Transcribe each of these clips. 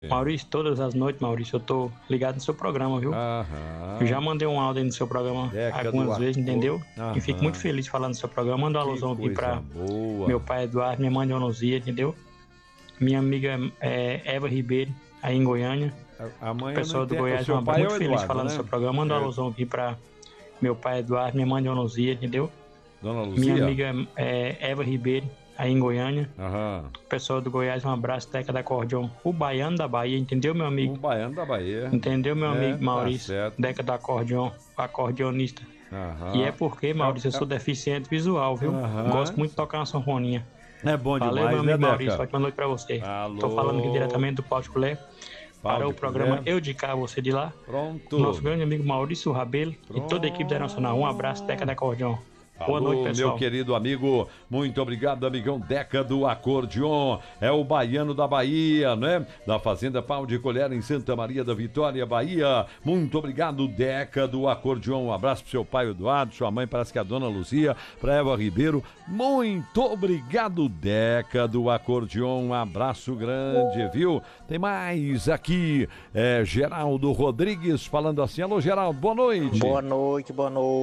Maurício, todas as noites, Maurício, eu tô ligado no seu programa, viu? Aham. Eu já mandei um áudio aí no seu programa algumas vezes, entendeu? Aham. E fico muito feliz falando no seu programa. Manda uma alusão aqui pra boa. meu pai Eduardo, minha mãe Dona Luzia, entendeu? Minha amiga Eva Ribeiro, aí em Goiânia. A mãe O pessoal do entendo. Goiás, Seu pai muito é o feliz Eduardo, falando né? no seu programa. Manda uma alusão aqui pra meu pai Eduardo, minha mãe Dona Luzia, entendeu? Dona Luzia? Minha amiga Eva Ribeiro, aí em Goiânia. Aham. O pessoal do Goiás, um abraço, Teca da Acordeon. O Baiano da Bahia, entendeu, meu amigo? O Baiano da Bahia. Entendeu, meu amigo Maurício? Tá certo. Deca do Acordeon, acordeonista. Aham. E é porque, Maurício, eu sou deficiente visual, viu? Gosto muito de tocar uma sanfoninha. É bom demais, valeu, meu amigo né, Maurício? Deca? Ótima noite pra você. Alô. Tô falando aqui diretamente do Pau de Colher para o programa Colher. Eu de Cá, Você de Lá. Pronto. Nosso grande amigo Maurício Rabelo e toda a equipe da Nacional. Um abraço, Deca da Acordeon. Boa noite, pessoal. Meu querido amigo, muito obrigado, amigão Deca do Acordeon. É o baiano da Bahia, né? Da Fazenda Pau de Colher, em Santa Maria da Vitória, Bahia. Muito obrigado, Deca do Acordeon. Um abraço pro seu pai Eduardo, sua mãe, parece que é a Dona Luzia, pra Eva Ribeiro. Muito obrigado, Deca do Acordeon. Um abraço grande, viu? Tem mais aqui, Geraldo Rodrigues falando assim. Alô, Geraldo, boa noite. Boa noite,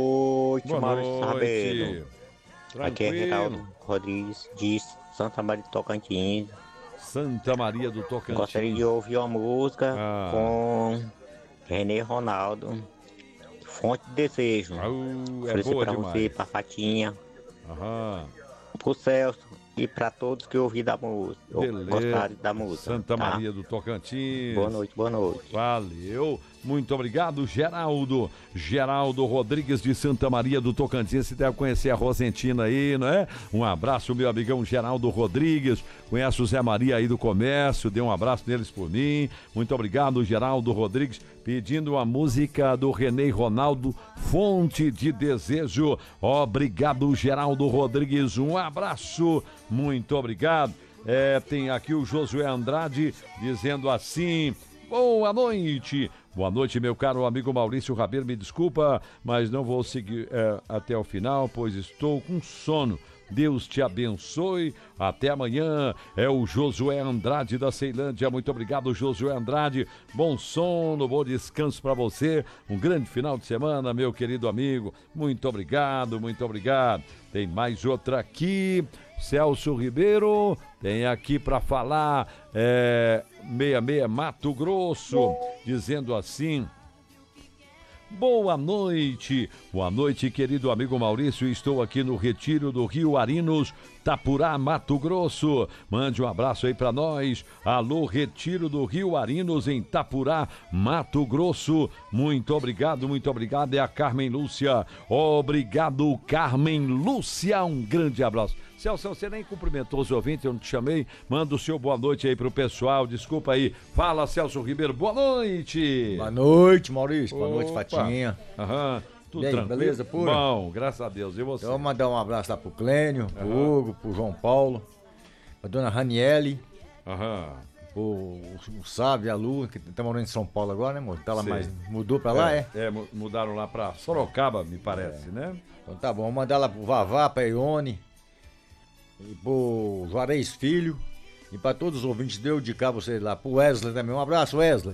Maurício Rabelo. Aqui é Geraldo Rodrigues, de Santa Maria do Tocantins. Santa Maria do Tocantins. Gostaria de ouvir uma música com René Ronaldo, Fonte de Desejo. É boa pra demais. você, pra Fatinha, Aham. pro Celso e pra todos que ouviram da música. Gostaram da música. Santa Maria do Tocantins. Boa noite, boa noite. Valeu. Muito obrigado, Geraldo. Geraldo Rodrigues de Santa Maria do Tocantins. Você deve conhecer a Rosentina aí, não é? Um abraço, meu amigão Geraldo Rodrigues. Conhece o Zé Maria aí do comércio. Dê um abraço neles por mim. Muito obrigado, Geraldo Rodrigues. Pedindo a música do René Ronaldo, Fonte de Desejo. Obrigado, Geraldo Rodrigues. Um abraço. Muito obrigado. Tem aqui o Josué Andrade dizendo assim: boa noite. Boa noite, meu caro amigo Maurício Rabelo. Me desculpa, mas não vou seguir até o final, pois estou com sono. Deus te abençoe. Até amanhã. É o Josué Andrade da Ceilândia. Muito obrigado, Josué Andrade. Bom sono, bom descanso para você. Um grande final de semana, meu querido amigo. Muito obrigado, muito obrigado. Tem mais outra aqui. Celso Ribeiro tem aqui para falar 66 Mato Grosso, dizendo assim: boa noite, querido amigo Maurício. Estou aqui no Retiro do Rio Arinos, Tapurá, Mato Grosso. Mande um abraço aí pra nós. Alô, Retiro do Rio Arinos, em Tapurá, Mato Grosso. Muito obrigado, muito obrigado. É a Carmen Lúcia. Obrigado, Carmen Lúcia. Um grande abraço. Celso, você nem cumprimentou os ouvintes, eu não te chamei. Manda o seu boa noite aí pro pessoal. Desculpa aí. Fala, Celso Ribeiro. Boa noite. Boa noite, Maurício. Boa noite, Fatinha. Aham. Tudo aí, tranquilo? Beleza, pura? Bom, graças a Deus. E você? Então, vou mandar um abraço lá pro Clênio, pro Hugo, pro João Paulo, pra dona Raniele, o Sábio, a Lu, que tá morando em São Paulo agora, né, moço? Tá lá mais. Mudou pra lá, mudaram lá pra Sorocaba, me parece, né? Então tá bom, vou mandar lá pro Vavá, pra Ione, e pro Juarez Filho, e pra todos os ouvintes de Eu de Cá, vocês lá, pro Wesley também. Um abraço, Wesley.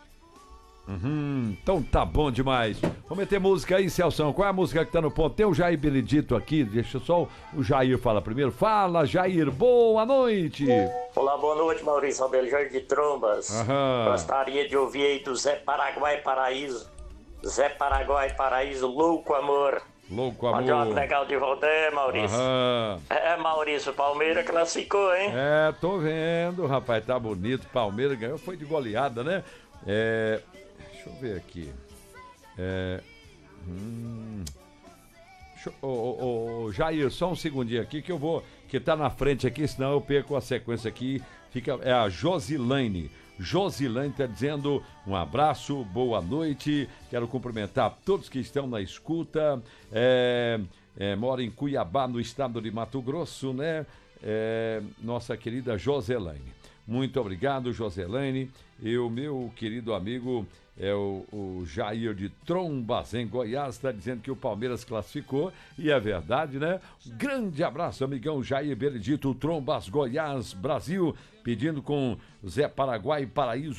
Então tá bom demais. Vamos meter música aí, Celção. Qual é a música que tá no ponto? Tem o Jair Benedito aqui. Deixa só o Jair falar primeiro. Fala, Jair. Boa noite. Olá, boa noite, Maurício Rabelo, Jair de Trombas. Gostaria de ouvir aí do Zé Paraguai Paraíso. Zé Paraguai Paraíso, Louco Amor. Louco Amor. Onde é legal de volta, Maurício? Maurício, Palmeiras classificou, hein? Tô vendo, rapaz. Tá bonito. Palmeiras ganhou. Foi de goleada, né? Deixa eu ver aqui. Jair, só um segundinho aqui que eu vou. Que tá na frente aqui, senão eu perco a sequência aqui. É a Josilane. Josilane tá dizendo um abraço, boa noite. Quero cumprimentar todos que estão na escuta. Mora em Cuiabá, no estado de Mato Grosso, né? Nossa querida Joselane. Muito obrigado, Joselane. E o meu querido amigo o Jair de Trombas, em Goiás, está dizendo que o Palmeiras classificou, e é verdade, né? Grande abraço, amigão Jair Benedito, Trombas, Goiás, Brasil, pedindo com Zé Paraguai Paraíso.